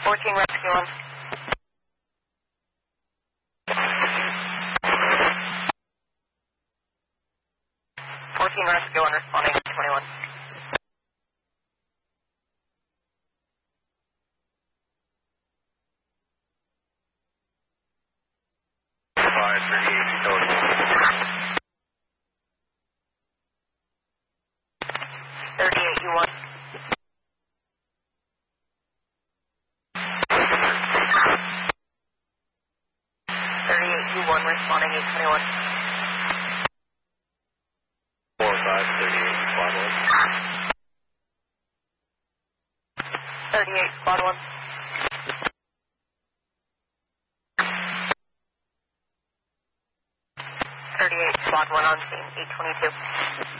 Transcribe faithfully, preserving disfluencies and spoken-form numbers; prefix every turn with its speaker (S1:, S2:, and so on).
S1: fourteen Rescue one. fourteen Rescue one responding to twenty-one.
S2: five thirty-eight total.
S1: thirty-eight U one. thirty-eight U one responding eight twenty-one.
S2: four five thirty-eight squad one.
S1: thirty-eight squad one. thirty-eight squad one on scene eight twenty-two.